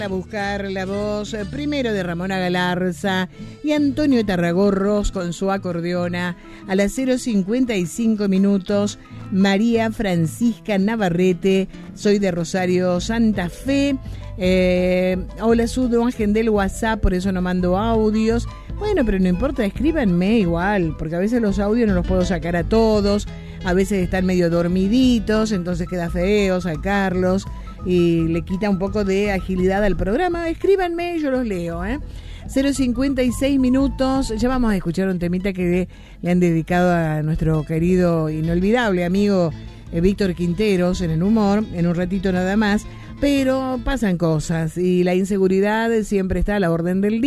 A buscar la voz primero de Ramona Galarza y Antonio Tarragorros con su acordeona. A las 0:55 minutos, María Francisca Navarrete, soy de Rosario, Santa Fe. Hola, Sudo Ángel del WhatsApp, por eso no mando audios. Bueno, pero no importa, escríbanme igual, porque a veces los audios no los puedo sacar a todos, a veces están medio dormiditos, entonces queda feo sacarlos y le quita un poco de agilidad al programa. Escríbanme, yo los leo, 0:56 minutos, ya vamos a escuchar un temita que le han dedicado a nuestro querido, inolvidable amigo Víctor Quinteros en el humor, en un ratito nada más, pero pasan cosas y la inseguridad siempre está a la orden del día.